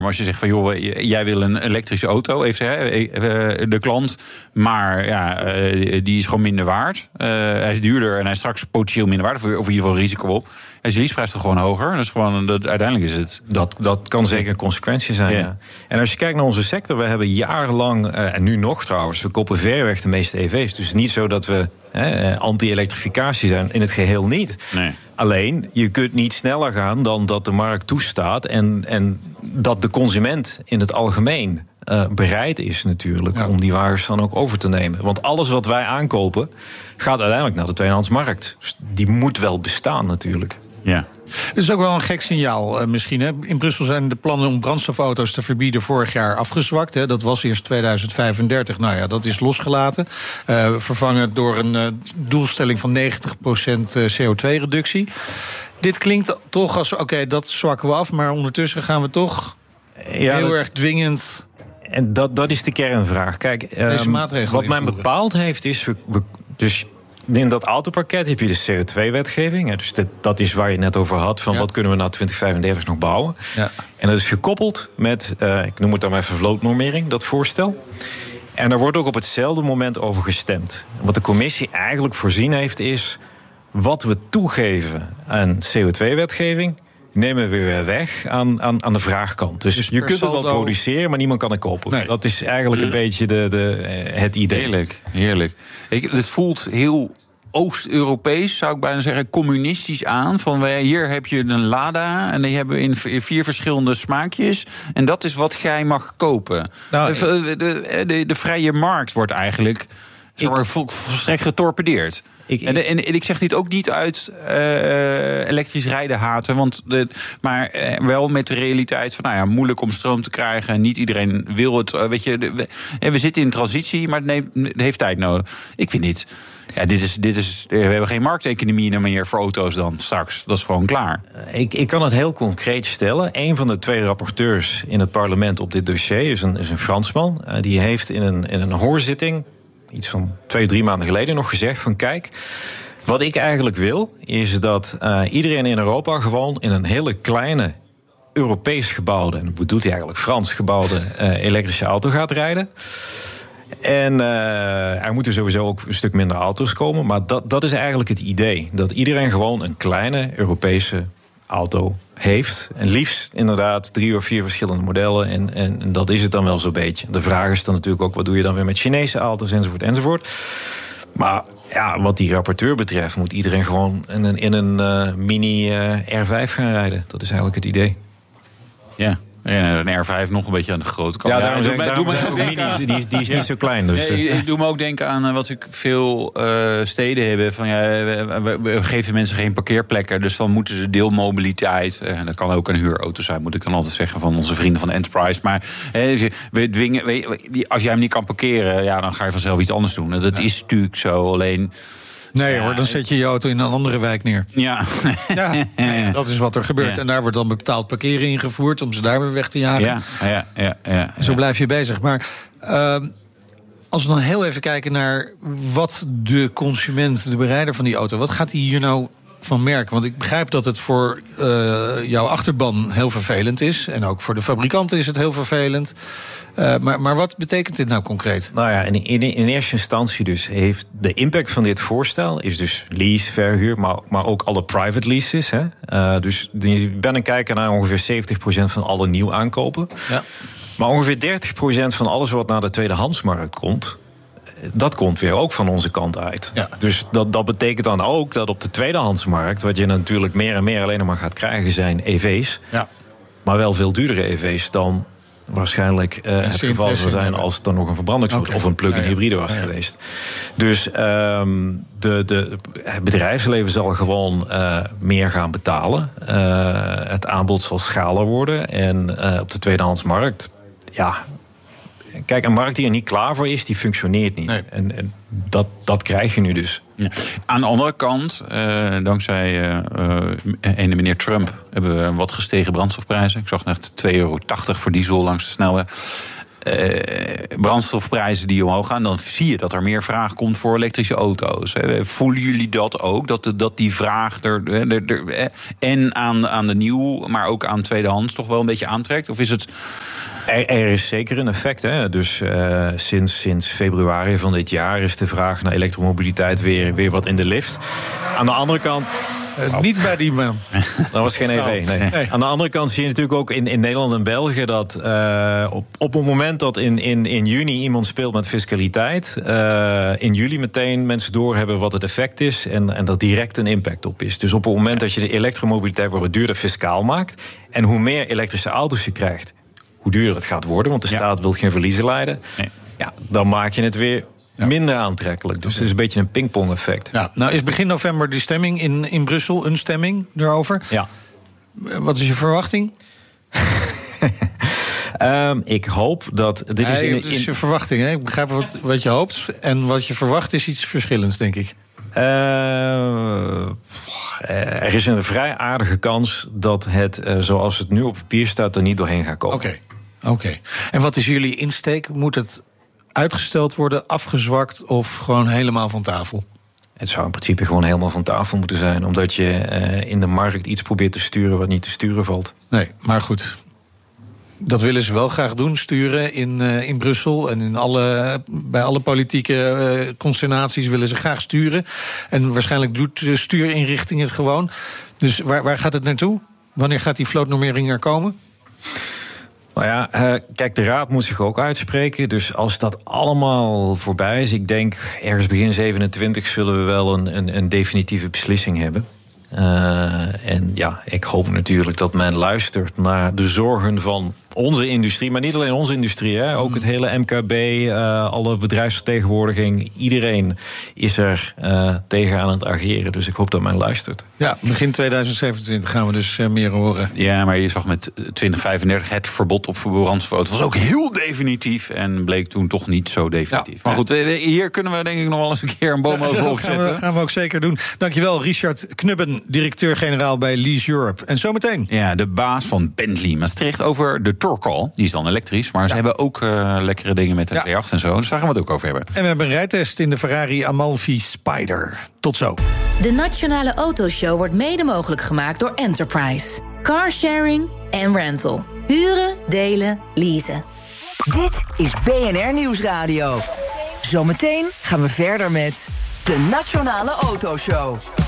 Maar als je zegt van, joh, jij wil een elektrische auto, heeft de klant, maar die is gewoon minder waard. Hij is duurder en hij is straks potentieel minder waard, of in ieder geval risico op. Is de leaseprijs toch gewoon hoger? Uiteindelijk is het. Dat kan zeker een consequentie zijn. Ja. En als je kijkt naar onze sector, we hebben jarenlang, en nu nog trouwens, we kopen verreweg de meeste EV's. Dus het is niet zo dat we anti-elektrificatie zijn, in het geheel niet. Nee. Alleen, je kunt niet sneller gaan dan dat de markt toestaat en dat de consument in het algemeen bereid is natuurlijk om die wagens dan ook over te nemen. Want alles wat wij aankopen gaat uiteindelijk naar de tweedehandsmarkt. Dus die moet wel bestaan natuurlijk. Ja. Het is ook wel een gek signaal misschien. Hè? In Brussel zijn de plannen om brandstofauto's te verbieden vorig jaar afgezwakt. Hè? Dat was eerst 2035. Nou ja, dat is losgelaten. Vervangen door een doelstelling van 90% CO2-reductie. Dit klinkt toch als, oké, dat zwakken we af, maar ondertussen gaan we toch heel erg dwingend. En dat is de kernvraag. Kijk, deze maatregel wat mij bepaald heeft is, dus in dat autopakket heb je de CO2-wetgeving. Dus dat is waar je het net over had, van wat kunnen we na 2035 nog bouwen. Ja. En dat is gekoppeld met, ik noem het dan maar even vlootnormering, dat voorstel. En daar wordt ook op hetzelfde moment over gestemd. Wat de commissie eigenlijk voorzien heeft is, wat we toegeven aan CO2-wetgeving nemen we weer weg aan de vraagkant. Dus je kunt het wel produceren, maar niemand kan het kopen. Nee. Dat is eigenlijk een beetje het idee. Heerlijk. Het voelt heel Oost-Europees, zou ik bijna zeggen, communistisch aan. Van hier heb je een Lada en die hebben we in 4 verschillende smaakjes. En dat is wat jij mag kopen. Nou, de vrije markt wordt eigenlijk volstrekt getorpedeerd. En ik zeg dit ook niet uit elektrisch rijden haten, maar wel met de realiteit van, moeilijk om stroom te krijgen. Niet iedereen wil het. We zitten in transitie, maar het heeft tijd nodig. Ik vind dit. Ja, dit is. We hebben geen markteconomie meer voor auto's dan straks. Dat is gewoon klaar. Ik kan het heel concreet stellen. Een van de 2 rapporteurs in het parlement op dit dossier is een Fransman. Die heeft in een hoorzitting iets van 2-3 maanden geleden nog gezegd van, kijk, wat ik eigenlijk wil is dat iedereen in Europa gewoon in een hele kleine Europees gebouwde, en dat bedoelt hij eigenlijk Frans gebouwde elektrische auto gaat rijden. En er moeten sowieso ook een stuk minder auto's komen, maar dat is eigenlijk het idee. Dat iedereen gewoon een kleine Europese auto heeft. En liefst inderdaad 3 of 4 verschillende modellen. En dat is het dan wel zo'n beetje. De vraag is dan natuurlijk ook, wat doe je dan weer met Chinese auto's, enzovoort. Maar ja, wat die rapporteur betreft moet iedereen gewoon in een mini R5 gaan rijden. Dat is eigenlijk het idee. Ja. Ja, een R5 nog een beetje aan de grote kant. Ja, daarom ook mini, die is niet zo klein. Dus. Ik doe me ook denken aan wat ik veel steden hebben. Van, we geven mensen geen parkeerplekken, dus dan moeten ze deelmobiliteit. En dat kan ook een huurauto zijn, moet ik dan altijd zeggen, van onze vrienden van Enterprise. Maar we dwingen, als jij hem niet kan parkeren, dan ga je vanzelf iets anders doen. Dat is natuurlijk zo, alleen. Nee hoor, dan zet je je auto in een andere wijk neer. Ja. Dat is wat er gebeurt. Ja. En daar wordt dan betaald parkeren ingevoerd om ze daar weer weg te jagen. Ja. Zo blijf je bezig. Maar als we dan heel even kijken naar wat de consument, de berijder van die auto, wat gaat hij hier nou van merken? Want ik begrijp dat het voor jouw achterban heel vervelend is. En ook voor de fabrikanten is het heel vervelend. Maar wat betekent dit nou concreet? Nou ja, in eerste instantie dus heeft de impact van dit voorstel is dus lease, verhuur, maar ook alle private leases. Hè? Dus je bent een kijker naar ongeveer 70% van alle nieuw aankopen. Ja. Maar ongeveer 30% van alles wat naar de tweedehandsmarkt komt, dat komt weer ook van onze kant uit. Ja. Dus dat betekent dan ook dat op de tweedehandsmarkt, wat je natuurlijk meer en meer alleen maar gaat krijgen, zijn EV's. Ja. Maar wel veel duurdere EV's dan waarschijnlijk het geval zou zijn als het dan nog een verbrandingsmotor of een plug-in hybride was geweest. Dus het bedrijfsleven zal gewoon meer gaan betalen. Het aanbod zal schaler worden. En op de tweedehandsmarkt, kijk, een markt die er niet klaar voor is, die functioneert niet. Nee. En dat krijg je nu dus. Ja. Aan de andere kant, dankzij ene meneer Trump hebben we wat gestegen brandstofprijzen. Ik zag net €2,80 voor diesel langs de snelweg. brandstofprijzen die omhoog gaan, dan zie je dat er meer vraag komt voor elektrische auto's. Voelen jullie dat ook? Dat die vraag en aan de nieuw, maar ook aan tweedehands toch wel een beetje aantrekt? Of is het... Er is zeker een effect. Hè? Dus sinds februari van dit jaar is de vraag naar elektromobiliteit weer wat in de lift. Aan de andere kant... Niet bij die man. Dat was geen EV, nee. Aan de andere kant zie je natuurlijk ook in Nederland en België... dat op het moment dat in juni iemand speelt met fiscaliteit... in juli meteen mensen doorhebben wat het effect is... en dat direct een impact op is. Dus op het moment dat je de elektromobiliteit wat duurder fiscaal maakt... en hoe meer elektrische auto's je krijgt... hoe duurder het gaat worden, want de staat wil geen verliezen leiden... Nee. Ja, dan maak je het weer... minder aantrekkelijk. Dus het is een beetje een pingpong-effect. Ja, nou is begin november die stemming in Brussel, een stemming erover. Ja. Wat is je verwachting? Ik hoop dat... Dit is je verwachting, hè? Ik begrijp wat je hoopt. En wat je verwacht is iets verschillends, denk ik. Er is een vrij aardige kans dat het, zoals het nu op papier staat... er niet doorheen gaat komen. Oké. En wat is jullie insteek? Moet het uitgesteld worden, afgezwakt of gewoon helemaal van tafel? Het zou in principe gewoon helemaal van tafel moeten zijn... omdat je in de markt iets probeert te sturen wat niet te sturen valt. Nee, maar goed. Dat willen ze wel graag doen, sturen in Brussel. En bij alle politieke consternaties willen ze graag sturen. En waarschijnlijk doet de stuurinrichting het gewoon. Dus waar gaat het naartoe? Wanneer gaat die vlootnormering er komen? Nou ja, kijk, de Raad moet zich ook uitspreken. Dus als dat allemaal voorbij is... ik denk ergens begin 27 zullen we wel een definitieve beslissing hebben. En ja, ik hoop natuurlijk dat men luistert naar de zorgen van onze industrie. Maar niet alleen onze industrie, hè, ook het hele MKB, alle bedrijfsvertegenwoordiging. Iedereen is er tegen aan het ageren. Dus ik hoop dat men luistert. Ja, begin 2027 gaan we dus meer horen. Ja, maar je zag met 2035 het verbod op brandstofauto's was ook heel definitief en bleek toen toch niet zo definitief. Ja, maar goed, hier kunnen we denk ik nog wel eens een keer een boom over opzetten. Dat gaan we ook zeker doen. Dankjewel, Richard Knubben, directeur-generaal bij Lease Europe. En zometeen. Ja, de baas van Bentley Maastricht over de Torcal. Die is dan elektrisch, maar ze hebben ook lekkere dingen met de T8 en zo. Dus daar gaan we het ook over hebben. En we hebben een rijtest in de Ferrari Amalfi Spider. Tot zo. De Nationale Autoshow wordt mede mogelijk gemaakt door Enterprise. Carsharing en rental. Huren, delen, leasen. Dit is BNR Nieuwsradio. Zometeen gaan we verder met de Nationale Autoshow.